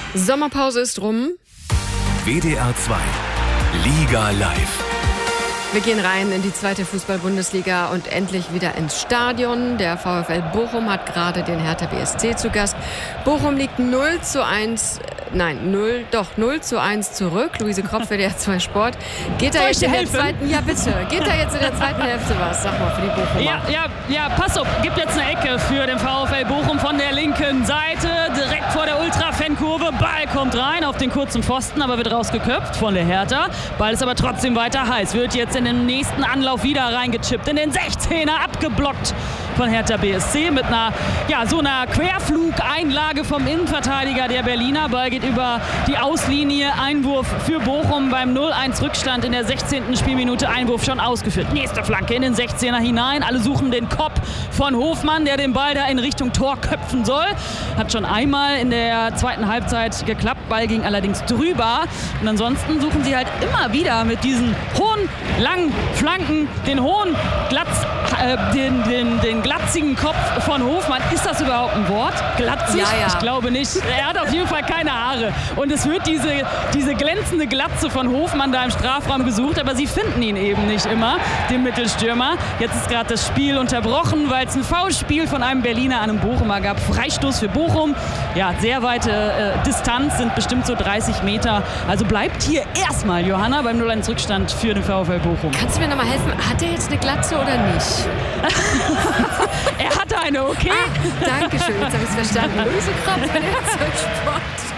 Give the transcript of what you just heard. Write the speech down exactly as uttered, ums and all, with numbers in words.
Sommerpause ist rum. W D R zwei Liga live. Wir gehen rein in die zweite Fußball-Bundesliga und endlich wieder ins Stadion. Der VfL Bochum hat gerade den Hertha B S C zu Gast. Bochum liegt null zu eins, nein, null, doch null zu eins zurück. Luise Kropf, W D R zwei Sport. Geht da jetzt in der zweiten, ja bitte, geht da jetzt in der zweiten Hälfte was? Sag mal für die Bochumer. Ja, ja, ja, pass auf, gibt jetzt eine Ecke für den VfL Bochum von der linken Seite, direkt vor der Ultra-Fankurve. Ball kommt rein auf den kurzen Pfosten, aber wird rausgeköpft von der Hertha. Ball ist aber trotzdem weiter heiß, wird jetzt in den nächsten Anlauf wieder reingechippt, in den sechzehner, abgeblockt von Hertha B S C mit einer, ja, so einer Querflugeinlage vom Innenverteidiger der Berliner. Ball geht über die Auslinie, Einwurf für Bochum beim null eins Rückstand in der sechzehnten Spielminute. Einwurf schon ausgeführt. Nächste Flanke in den sechzehner hinein. Alle suchen den Kopf von Hofmann, der den Ball da in Richtung Tor köpfen soll. Hat schon einmal in der zweiten Halbzeit geklappt. Ball ging allerdings drüber. Und ansonsten suchen sie halt immer wieder mit diesen hohen, langen Flanken, den hohen, glatz, äh, den, den, den glatzigen Kopf von Hofmann. Ist das überhaupt ein Wort? Glatzig? Ja, ja. Ich glaube nicht. Er hat auf jeden Fall keine Haare. Und es wird diese, diese glänzende Glatze von Hofmann da im Strafraum gesucht, aber sie finden ihn eben nicht immer, den Mittelstürmer. Jetzt ist gerade das Spiel unterbrochen, weil es ein Foulspiel von einem Berliner an einem Bochumer gab. Freistoß für Bochum. Ja, sehr weite äh, Distanz, sind bestimmt so dreißig Meter. Also bleibt hier erstmal, Johanna, beim null eins Rückstand für den VfL Bochum. Kannst du mir noch mal helfen? Hat er jetzt eine Glatze oder nicht? Er hatte eine, okay? Ah, danke schön, jetzt habe ich es verstanden. Luise Kropf, W D R zwei Sport.